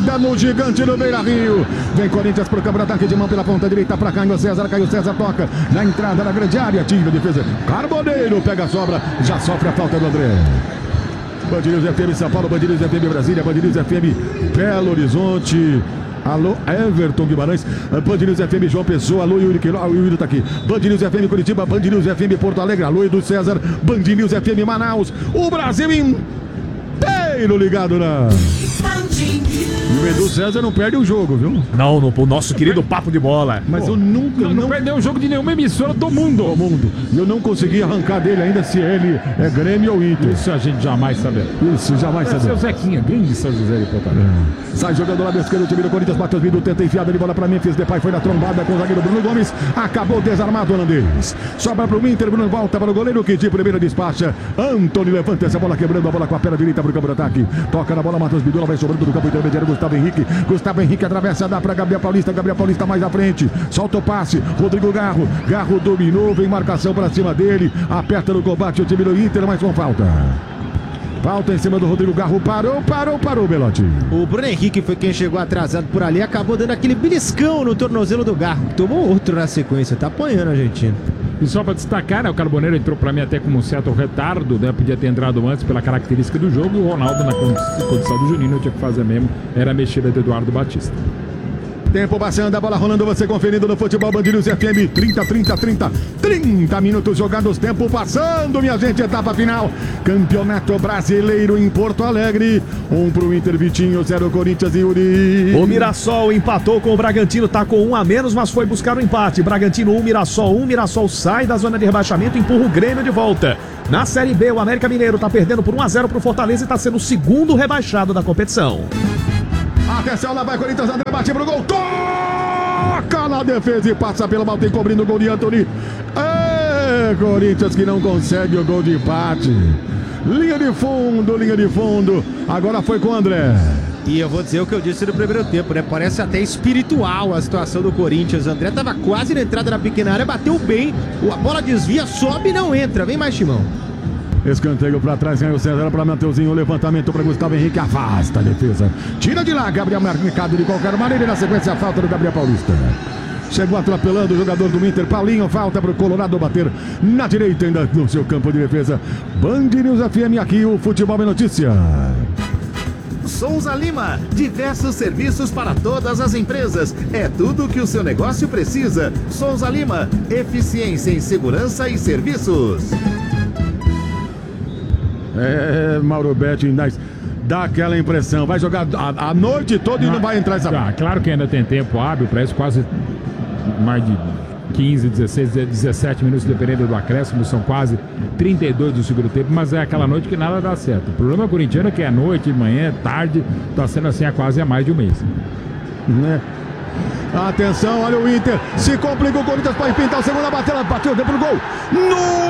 ainda no gigante do Beira-Rio. Vem Corinthians pro campo de ataque de mão pela ponta direita para Caio César. Caio César toca na entrada da grande área. Tira a defesa. Carboneiro pega a sobra. Já sofre a falta do André. Band News FM São Paulo, Band News FM Brasília, Band News FM Belo Horizonte. Alô, Everton Guimarães, Band News FM João Pessoa, alô, Yuri Queiroz, o Yuri tá aqui. Band News FM Curitiba, Band News FM Porto Alegre, alô, Edu César, Band News FM Manaus, o Brasil inteiro ligado na... E o Edu César não perde o jogo, viu? Não, o nosso querido papo de bola. Mas eu nunca... Não perdeu um jogo de nenhuma emissora do mundo. E eu não consegui arrancar dele ainda se ele é Grêmio ou Inter. Isso a gente jamais saberá. Isso, jamais saberá. Seu Zequinha, grande São José de Portalegre. Sai jogando lá do esquerdo, o time do Corinthians, Matheus Bidu tenta enfiada de bola pra Memphis, Depay foi na trombada com o zagueiro Bruno Gomes, acabou desarmado o holandês. Sobra pro Inter, Bruno volta para o goleiro, que de primeira despacha. Antony levanta essa bola, quebrando a bola com a perna direita pro campo de ataque. Toca na bola, Matheus Bidu, vai sobrando do campo intermediário, Gustavo Henrique atravessa, dá pra Gabriel Paulista mais à frente, solta o passe, Rodrigo Garro dominou, vem marcação pra cima dele, aperta no combate o time do Inter, mas com falta. Falta em cima do Rodrigo Garro, parou, Belotti. O Bruno Henrique foi quem chegou atrasado por ali, acabou dando aquele beliscão no tornozelo do Garro. Tomou outro na sequência, tá apanhando a Argentina. E só para destacar, né, o Carboneiro entrou para mim até como um certo retardo, né, podia ter entrado antes pela característica do jogo, e o Ronaldo na condição do Juninho não tinha que fazer mesmo, era a mexida do Eduardo Batista. Tempo passando, a bola rolando, você conferindo no Futebol Band News FM, 30 minutos jogados, tempo passando, minha gente, etapa final, Campeonato Brasileiro em Porto Alegre, 1 pro Inter, Vitinho, 0 Corinthians e Yuri. O Mirassol empatou com o Bragantino, tá com 1 a menos, mas foi buscar o empate. Bragantino 1, Mirassol 1, Mirassol sai da zona de rebaixamento e empurra o Grêmio de volta. Na Série B, o América Mineiro tá perdendo por 1 a 0 pro Fortaleza e tá sendo o segundo rebaixado da competição. Atenção, lá vai Corinthians, André bate pro gol, toca na defesa e passa pelo mal, tem cobrindo o gol de Antony. Corinthians que não consegue o gol de empate. Linha de fundo, agora foi com o André. E eu vou dizer o que eu disse no primeiro tempo, né? Parece até espiritual a situação do Corinthians. O André tava quase na entrada da pequena área, bateu bem, a bola desvia, sobe e não entra. Vem mais, Timão. Escanteio para trás, ganhou o César para Mateuzinho, levantamento para Gustavo Henrique, afasta a defesa, tira de lá, Gabriel marcado de qualquer maneira e na sequência a falta do Gabriel Paulista. Chegou atropelando o jogador do Inter, Paulinho, falta para o Colorado bater na direita ainda no seu campo de defesa. Band News FM, aqui o Futebol é Notícia. Souza Lima, diversos serviços para todas as empresas. É tudo o que o seu negócio precisa. Souza Lima, eficiência em segurança e serviços. Mauro Betti, dá aquela impressão, vai jogar a noite toda e não vai entrar essa... Claro que ainda tem tempo hábil para isso, quase mais de 15, 16, 17 minutos, dependendo do acréscimo, são quase 32 do segundo tempo, mas é aquela noite que nada dá certo. O problema corintiano é que é noite, manhã, tarde, tá sendo assim há quase mais de um mês. Né? Atenção, olha o Inter, se complica o Corinthians para pintar o segundo, bateu dentro do gol. No